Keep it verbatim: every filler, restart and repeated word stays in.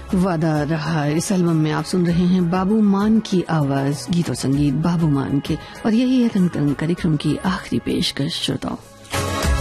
वादा रहा। इस एल्बम में आप सुन रहे हैं बाबू मान की आवाज, गीत और संगीत बाबू मान के, और यही है रंग तरंग कार्यक्रम की आखिरी पेशकश श्रोताओं।